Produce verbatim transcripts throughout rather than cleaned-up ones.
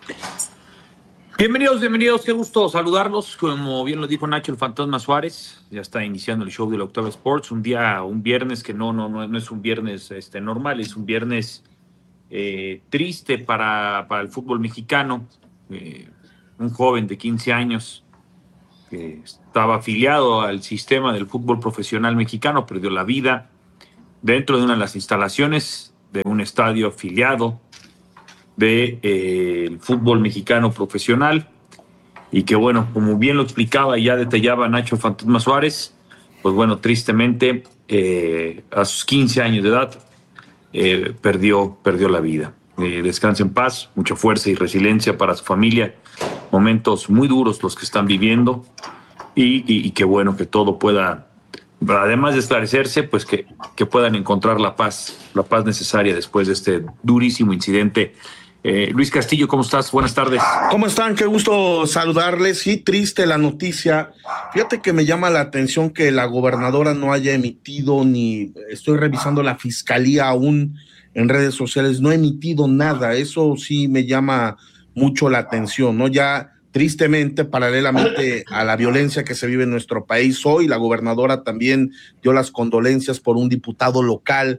Bienvenidos, bienvenidos, qué gusto saludarlos. Como bien lo dijo Nacho el Fantasma Suárez, ya está iniciando el show del Octavo Sports, un día, un viernes que no, no, no, no es un viernes este, normal, es un viernes eh, triste para, para el fútbol mexicano. Eh, un joven de quince años que estaba afiliado al sistema del fútbol profesional mexicano, perdió la vida dentro de una de las instalaciones de un estadio afiliado del de, eh, fútbol mexicano profesional, y que bueno, como bien lo explicaba y ya detallaba Nacho Fantasma Suárez, pues bueno, tristemente eh, a sus quince años de edad eh, perdió, perdió la vida. Eh, descanse en paz, mucha fuerza y resiliencia para su familia, momentos muy duros los que están viviendo, y, y, y que bueno, que todo pueda, además de esclarecerse, pues que, que puedan encontrar la paz, la paz necesaria después de este durísimo incidente. Eh, Luis Castillo, ¿cómo estás? Buenas tardes. ¿Cómo están? Qué gusto saludarles. Sí, triste la noticia. Fíjate que me llama la atención que la gobernadora no haya emitido, ni estoy revisando la fiscalía aún en redes sociales, no ha emitido nada. Eso sí me llama mucho la atención, ¿no? Ya tristemente, paralelamente a la violencia que se vive en nuestro país hoy, la gobernadora también dio las condolencias por un diputado local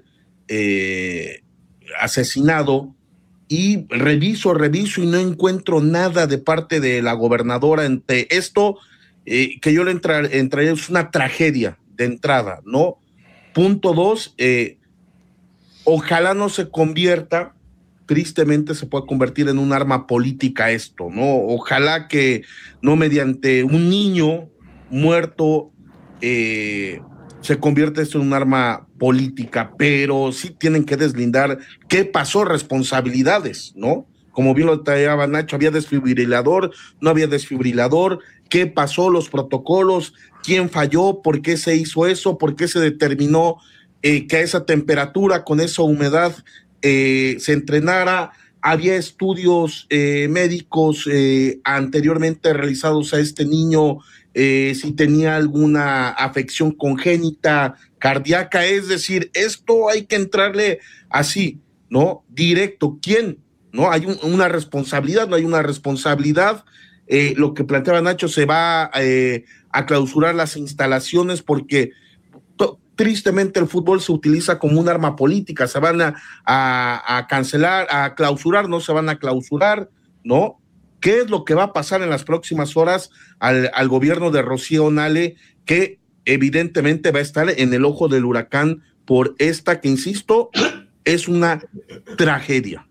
eh, asesinado. Y reviso, reviso y no encuentro nada de parte de la gobernadora entre esto, eh, que yo le entraría, entraría, es una tragedia de entrada, ¿no? Punto dos, eh, ojalá no se convierta, tristemente se puede convertir en un arma política esto, ¿no? Ojalá que no mediante un niño muerto eh, se convierta esto en un arma política, pero sí tienen que deslindar qué pasó, responsabilidades, ¿no? Como bien lo detallaba Nacho, había desfibrilador, no había desfibrilador, qué pasó, los protocolos, quién falló, por qué se hizo eso, por qué se determinó eh, que a esa temperatura, con esa humedad, eh, se entrenara. Había estudios eh, médicos eh, anteriormente realizados a este niño, eh, si tenía alguna afección congénita cardíaca, es decir, esto hay que entrarle así, ¿no? Directo, ¿quién? ¿No? Hay un, una responsabilidad, no hay una responsabilidad. Eh, lo que planteaba Nacho, se va eh, a clausurar las instalaciones porque to, tristemente el fútbol se utiliza como un arma política, se van a, a, a cancelar, a clausurar, no se van a clausurar, ¿no? ¿Qué es lo que va a pasar en las próximas horas al, al gobierno de Rocío Nale, que evidentemente va a estar en el ojo del huracán por esta que, insisto, es una tragedia?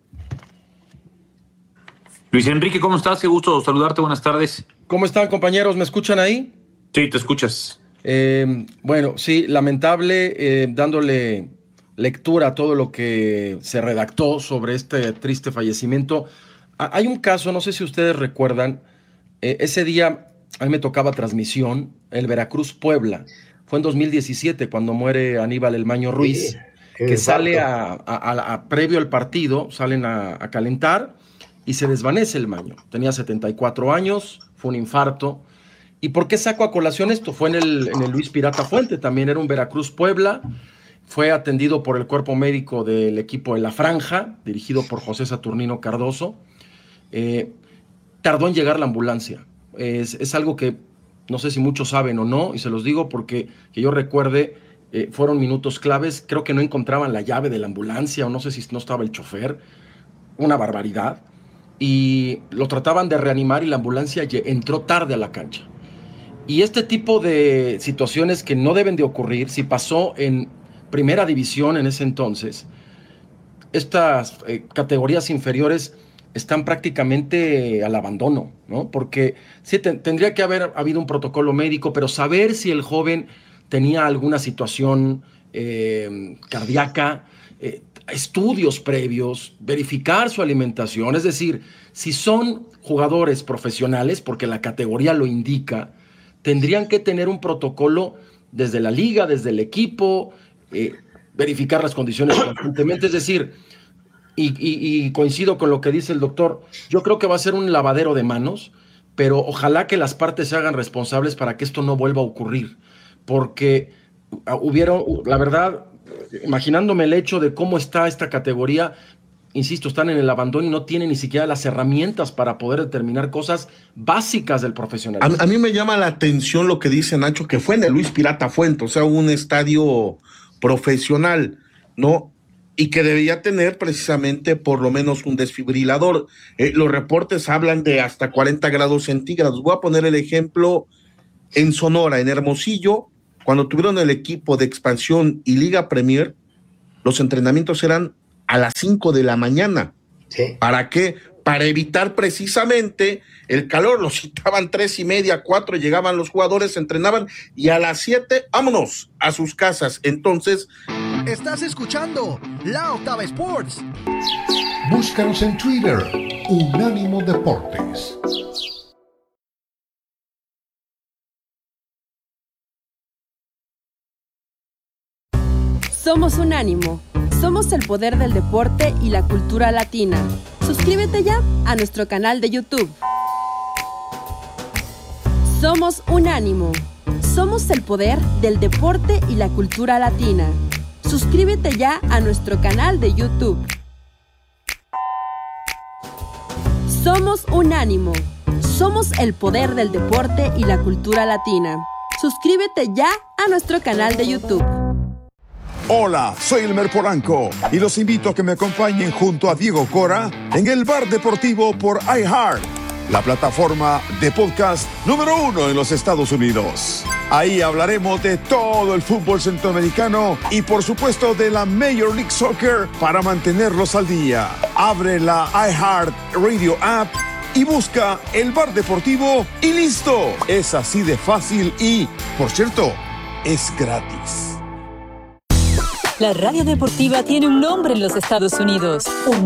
Luis Enrique, ¿cómo estás? Qué gusto saludarte, buenas tardes. ¿Cómo están, compañeros? ¿Me escuchan ahí? Sí, te escuchas. Eh, bueno, sí, lamentable, eh, dándole lectura a todo lo que se redactó sobre este triste fallecimiento. Hay un caso, no sé si ustedes recuerdan, eh, ese día a mí me tocaba transmisión, el Veracruz-Puebla. Fue en dos mil diecisiete cuando muere Aníbal El Maño Ruiz, sí, que sale a, a, a, a previo al partido, salen a, a calentar y se desvanece El Maño. Tenía setenta y cuatro años, fue un infarto. ¿Y por qué saco a colación esto? Fue en el, en el Luis Pirata Fuente, también era un Veracruz-Puebla. Fue atendido por el cuerpo médico del equipo de La Franja, dirigido por José Saturnino Cardoso. Eh, tardó en llegar la ambulancia. Es, es algo que no sé si muchos saben o no, y se los digo porque que yo recuerde, eh, fueron minutos claves. Creo que no encontraban la llave de la ambulancia, o no sé si no estaba el chofer. Una barbaridad. Y lo trataban de reanimar y la ambulancia entró tarde a la cancha. Y este tipo de situaciones que no deben de ocurrir, si pasó en primera división en ese entonces, estas eh, categorías inferiores están prácticamente al abandono, ¿no? Porque sí te, tendría que haber habido un protocolo médico, pero saber si el joven tenía alguna situación eh, cardíaca, eh, estudios previos, verificar su alimentación, es decir, si son jugadores profesionales, porque la categoría lo indica, tendrían que tener un protocolo desde la liga, desde el equipo, eh, verificar las condiciones constantemente, es decir, y, y, y coincido con lo que dice el doctor, yo creo que va a ser un lavadero de manos, pero ojalá que las partes se hagan responsables para que esto no vuelva a ocurrir, porque hubieron, la verdad, imaginándome el hecho de cómo está esta categoría, insisto, están en el abandono y no tienen ni siquiera las herramientas para poder determinar cosas básicas del profesionalismo. A, a mí me llama la atención lo que dice Nacho, que fue en el Luis Pirata Fuente, o sea, un estadio profesional, ¿no? Y que debía tener precisamente por lo menos un desfibrilador. Eh, los reportes hablan de hasta cuarenta grados centígrados. Voy a poner el ejemplo en Sonora, en Hermosillo, cuando tuvieron el equipo de expansión y Liga Premier, los entrenamientos eran a las cinco de la mañana. Sí. ¿Para qué? Para evitar precisamente el calor. Los citaban tres y media, cuatro, llegaban los jugadores, entrenaban y a las siete, vámonos a sus casas. Entonces, estás escuchando La Octava Sports. Búscanos en Twitter, Unánimo Deportes. Somos Unánimo. Somos el poder del deporte y la cultura latina. Suscríbete ya a nuestro canal de YouTube. Somos Unánimo. Somos el poder del deporte y la cultura latina. Suscríbete ya a nuestro canal de YouTube. Somos Unánimo. Somos el poder del deporte y la cultura latina. Suscríbete ya a nuestro canal de YouTube. Hola, soy Elmer Polanco y los invito a que me acompañen junto a Diego Cora en el Bar Deportivo por iHeart, la plataforma de podcast número uno en los Estados Unidos. Ahí hablaremos de todo el fútbol centroamericano y por supuesto de la Major League Soccer para mantenerlos al día. Abre la iHeart Radio app y busca el Bar Deportivo y listo. Es así de fácil y, por cierto, es gratis. La radio deportiva tiene un nombre en los Estados Unidos. Un